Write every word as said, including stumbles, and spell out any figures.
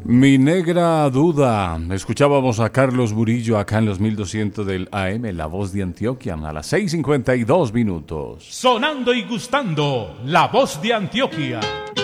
Mi negra duda. Escuchábamos a Carlos Murillo acá en los mil doscientos del A M, La Voz de Antioquia, a las seis cincuenta y dos minutos. Sonando y gustando, La Voz de Antioquia.